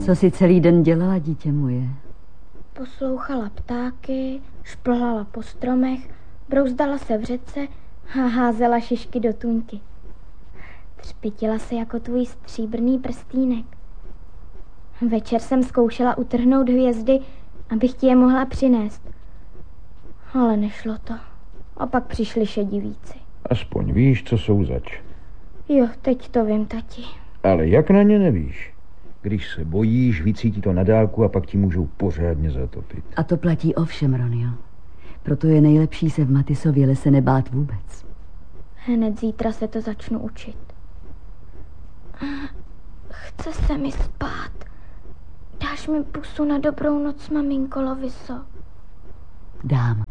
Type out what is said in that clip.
Co jsi celý den dělala, dítě moje? Poslouchala ptáky, šplhala po stromech, brouzdala se v řece a házela šišky do tuňky. Třpitila se jako tvůj stříbrný prstýnek. Večer jsem zkoušela utrhnout hvězdy, abych ti je mohla přinést. Ale nešlo to. A pak přišli šedivíci. Aspoň víš, co jsou zač. Jo, teď to vím, tati. Ale jak na ně nevíš? Když se bojíš, vycítí to na dálku a pak ti můžou pořádně zatopit. A to platí o všem, Ronio. Proto je nejlepší se v Matisově lese nebát vůbec. Hned zítra se to začnu učit. Chce se mi spát. Dáš mi pusu na dobrou noc, maminko Loviso? Dám.